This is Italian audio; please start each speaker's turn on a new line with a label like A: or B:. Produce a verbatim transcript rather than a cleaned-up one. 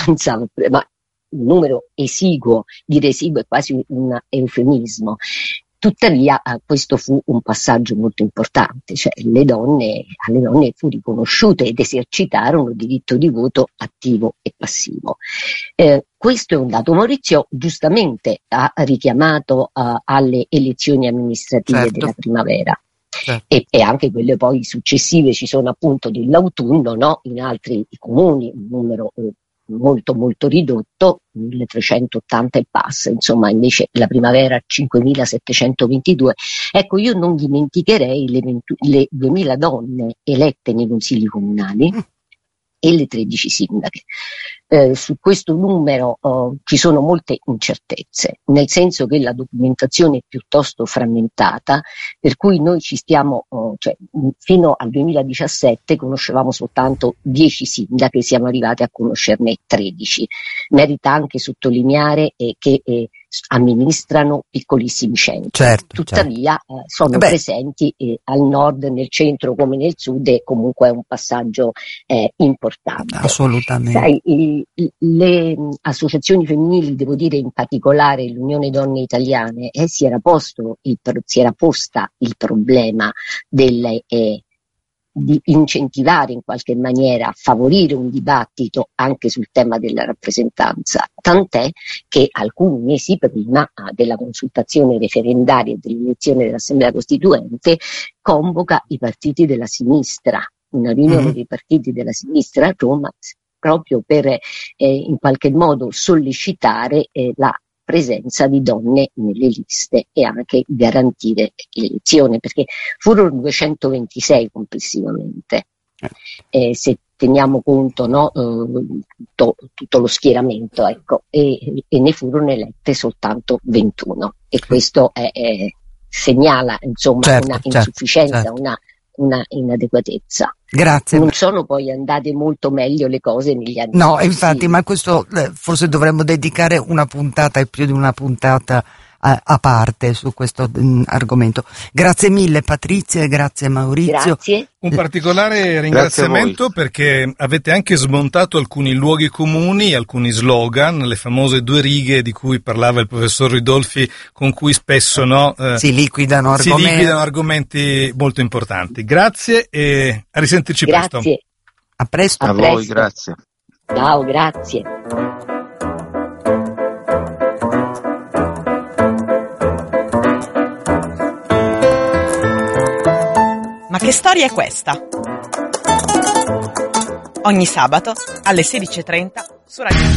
A: abbastanza, ma un numero esiguo, dire esiguo è quasi un eufemismo. Tuttavia eh, questo fu un passaggio molto importante, cioè le donne, alle donne fu riconosciuto ed esercitarono il diritto di voto attivo e passivo. Eh, questo è un dato. Maurizio giustamente ha richiamato uh, alle elezioni amministrative
B: certo.
A: della primavera.
B: Certo.
A: E, e anche quelle poi successive, ci sono appunto dell'autunno, no? In altri comuni un numero eh, molto molto ridotto, milletrecentottanta e passa, insomma, invece la primavera cinquemilasettecentoventidue. Ecco, io non dimenticherei le, venti, le duemila donne elette nei consigli comunali e le tredici sindache. Eh, su questo numero oh, ci sono molte incertezze, nel senso che la documentazione è piuttosto frammentata, per cui noi ci stiamo, oh, cioè, fino al duemiladiciassette conoscevamo soltanto dieci sindache, siamo arrivati a conoscerne tredici. Merita anche sottolineare eh, che eh, amministrano piccolissimi centri,
B: certo,
A: tuttavia
B: certo.
A: Eh, sono
B: Beh.
A: presenti eh, al nord, nel centro come nel sud, e comunque è un passaggio eh, importante.
B: Assolutamente.
A: Sai, i, le associazioni femminili, devo dire in particolare l'Unione Donne Italiane, eh, si era posto il, si era posta il problema delle eh, di incentivare in qualche maniera, a favorire un dibattito anche sul tema della rappresentanza, tant'è che alcuni mesi prima della consultazione referendaria e dell'elezione dell'Assemblea Costituente convoca i partiti della sinistra, una riunione
B: Mm-hmm.
A: dei partiti della sinistra a Roma, proprio per eh, in qualche modo sollecitare eh, la presenza di donne nelle liste e anche garantire l'elezione, perché furono duecentoventisei complessivamente, eh, se teniamo conto, no, eh, tutto, tutto lo schieramento, ecco, e, e ne furono elette soltanto ventuno, e questo è, è, segnala insomma
B: certo,
A: una
B: certo,
A: insufficienza,
B: certo.
A: una, una inadeguatezza.
B: Grazie.
A: Non sono poi andate molto meglio le cose negli anni
B: No,
A: successivi.
B: infatti, ma questo eh, forse dovremmo dedicare una puntata e più di una puntata a, a parte su questo mh, argomento. Grazie mille Patrizia e grazie Maurizio.
A: Grazie.
C: Un particolare ringraziamento perché avete anche smontato alcuni luoghi comuni, alcuni slogan, le famose due righe di cui parlava il professor Ridolfi, con cui spesso no, eh,
B: si liquidano argomenti.
C: si liquidano argomenti molto importanti. Grazie e a risentirci
A: Grazie.
C: presto.
B: A presto.
D: A,
A: A
D: voi,
A: presto.
D: grazie.
A: Ciao, grazie.
E: Ma che storia è questa? Ogni sabato alle sedici e trenta su Radio